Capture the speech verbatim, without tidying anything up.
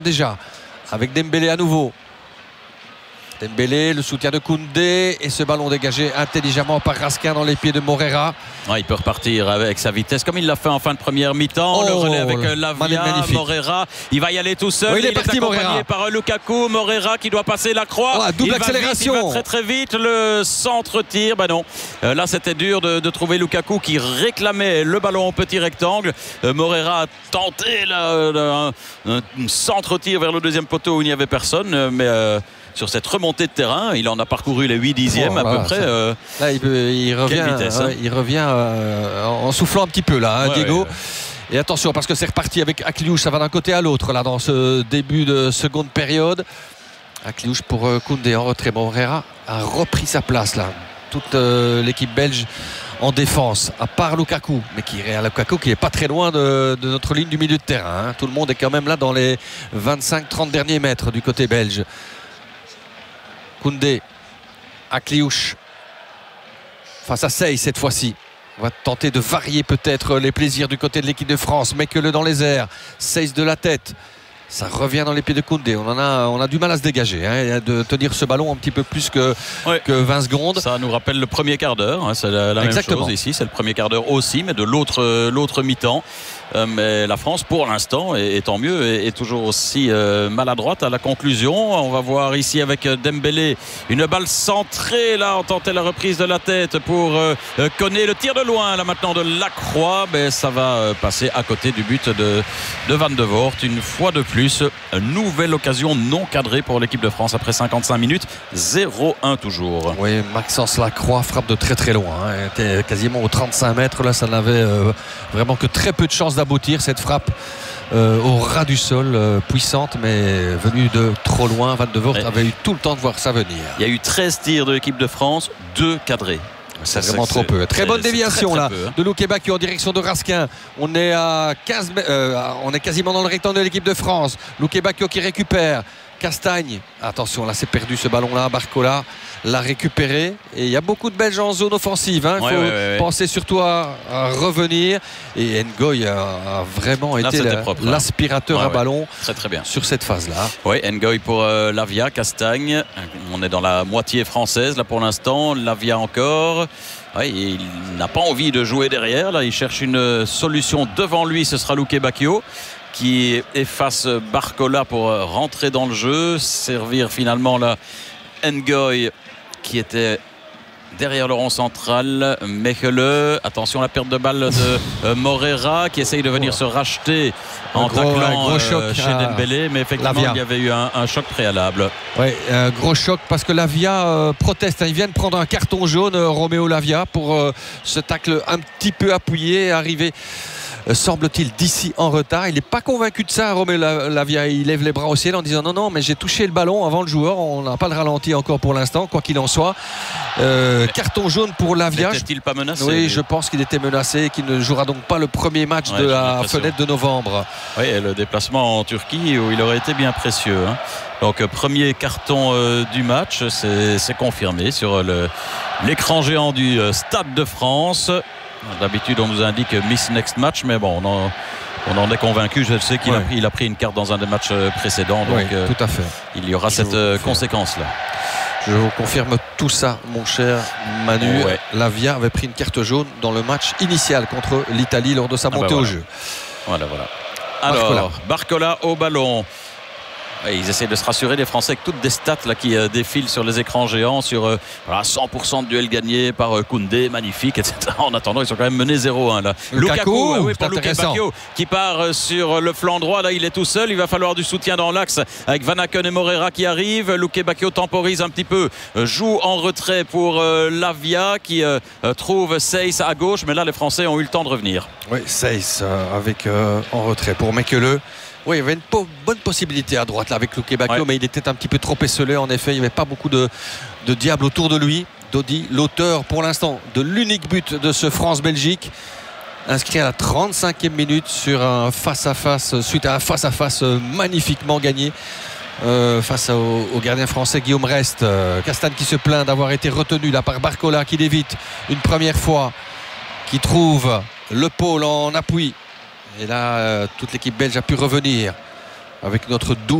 déjà avec Dembélé à nouveau. Dembélé, le soutien de Koundé et ce ballon dégagé intelligemment par Raskin dans les pieds de Moreira. Ouais, il peut repartir avec sa vitesse comme il l'a fait en fin de première mi-temps. Oh, le relais avec Lavia, Moreira, il va y aller tout seul. Oui, il est il parti, est accompagné Moreira. par Lukaku, Moreira qui doit passer la croix. Oh, double il accélération. Va vite, il va très très vite. Le centre-tir, bah non. Euh, là, c'était dur de, de trouver Lukaku qui réclamait le ballon au petit rectangle. Euh, Moreira a tenté là, un, un centre-tir vers le deuxième poteau où il n'y avait personne, mais euh, sur cette remontée de terrain, il en a parcouru les huit dixièmes oh, à voilà, peu près. Euh, là, il, peut, il revient, vitesse, hein. il revient euh, en soufflant un petit peu là, hein, ouais, Diego. Ouais, ouais. Et attention, parce que c'est reparti avec Akliouche, ça va d'un côté à l'autre là dans ce début de seconde période. Akliouche pour euh, Koundé en retrait. Moreira a repris sa place là. Toute euh, l'équipe belge en défense, à part Lukaku, mais qui est Lukaku qui est pas très loin de, de notre ligne du milieu de terrain. Hein. Tout le monde est quand même là dans les vingt-cinq trente derniers mètres du côté belge. Koundé, Akliouche face à Sey cette fois-ci. On va tenter de varier peut-être les plaisirs du côté de l'équipe de France. Mekele dans les airs, Sey de la tête. Ça revient dans les pieds de Koundé. On en a, on a du mal à se dégager, hein, de tenir ce ballon un petit peu plus que, ouais. que vingt secondes. Ça nous rappelle le premier quart d'heure. Hein, c'est la, la même chose ici. C'est le premier quart d'heure aussi, mais de l'autre, l'autre mi-temps. Euh, mais la France, pour l'instant, et, et tant mieux, est, est toujours aussi euh, maladroite à la conclusion. On va voir ici avec Dembélé une balle centrée. Là, on tentait la reprise de la tête pour euh, Koné. Le tir de loin, là maintenant de Lacroix. Mais ça va euh, passer à côté du but de, de Van de Voort. Une fois de plus. Une nouvelle occasion non cadrée pour l'équipe de France après cinquante-cinq minutes, zéro un toujours. Oui, Maxence Lacroix frappe de très très loin, hein. Il était quasiment aux trente-cinq mètres, là ça n'avait euh, vraiment que très peu de chances d'aboutir cette frappe euh, au ras du sol, euh, puissante mais venue de trop loin. Van de Voort ouais. avait eu tout le temps de voir ça venir. Il y a eu treize tirs de l'équipe de France, deux cadrés. C'est vraiment trop peu. Très bonne déviation très, très là peu, hein. de Loukeba-Kio en direction de Raskin. On est à quinze, euh, on est quasiment dans le rectangle de l'équipe de France. Loukeba-Kio qui récupère. Castagne, attention là c'est perdu ce ballon là. Barcola l'a récupéré et il y a beaucoup de Belges en zone offensive, hein. Il ouais, faut ouais, ouais, penser surtout à, à revenir et Ngoy a, a vraiment là, été la, l'aspirateur ouais, à ouais. ballon très très bien sur cette phase là. Oui, Ngoy pour euh, Lavia, Castagne, on est dans la moitié française là pour l'instant. Lavia encore. Ouais, il n'a pas envie de jouer derrière là, il cherche une solution devant lui. Ce sera Loukeba-Kio qui efface Barcola pour rentrer dans le jeu, servir finalement là Ngoy qui était derrière le rond central. Mekele, attention la perte de balle de euh, Moreira qui essaye de venir oh. se racheter en gros, taclant gros euh, choc chez Dembélé, mais effectivement Lavia. Il y avait eu un, un choc préalable. Oui, un gros choc parce que Lavia euh, proteste, il vient de prendre un carton jaune, euh, Roméo Lavia, pour euh, ce tacle un petit peu appuyé, arrivé semble-t-il d'ici en retard. Il n'est pas convaincu de ça, Roméo Lavia. Il lève les bras au ciel en disant non non mais j'ai touché le ballon avant le joueur, on n'a pas le ralenti encore pour l'instant, quoi qu'il en soit. euh, carton jaune pour Lavia. N'était-il pas menacé? Oui, je pense qu'il était menacé et qu'il ne jouera donc pas le premier match ouais, de la fenêtre de novembre. Oui, et le déplacement en Turquie où il aurait été bien précieux, hein. Donc premier carton euh, du match, c'est, c'est confirmé sur le, l'écran géant du euh, Stade de France. D'habitude on nous indique miss next match, mais bon on en, on en est convaincu. Je sais qu'il ouais. a, pris, il a pris une carte dans un des matchs précédents, donc oui, tout à fait. il y aura je cette euh, conséquence là. Je vous confirme tout ça, mon cher Manu. Ouais. Lavia avait pris une carte jaune dans le match initial contre l'Italie lors de sa montée ah bah voilà. au jeu. Voilà, voilà. Alors Barcola, Barcola au ballon. Ouais, ils essaient de se rassurer, les Français, avec toutes des stats là, qui euh, défilent sur les écrans géants, sur euh, voilà, cent pour cent de duels gagnés par euh, Koundé, magnifique, et cetera. En attendant, ils sont quand même menés zéro un là. Lukaku, euh, oui, pour Loukeba-Kio qui part euh, sur le flanc droit. Là, il est tout seul. Il va falloir du soutien dans l'axe avec Van Aken et Moreira qui arrivent. Loukeba-Kio temporise un petit peu, euh, joue en retrait pour euh, Lavia qui euh, euh, trouve Seyss à gauche. Mais là, les Français ont eu le temps de revenir. Oui, Seyss euh, avec euh, en retrait pour Mekele. Oui, il y avait une po- bonne possibilité à droite là avec Loukeba-Kio, ouais. mais il était un petit peu trop esselé. En effet, il n'y avait pas beaucoup de, de diable autour de lui. Dodi, l'auteur pour l'instant de l'unique but de ce France-Belgique, inscrit à la trente-cinquième minute sur un face-à-face, suite à un face-à-face magnifiquement gagné euh, face au, au gardien français Guillaume Rest. Euh, Castagne qui se plaint d'avoir été retenu là par Barcola qui l'évite une première fois, qui trouve le pôle en appui. Et là, euh, toute l'équipe belge a pu revenir. avec notre double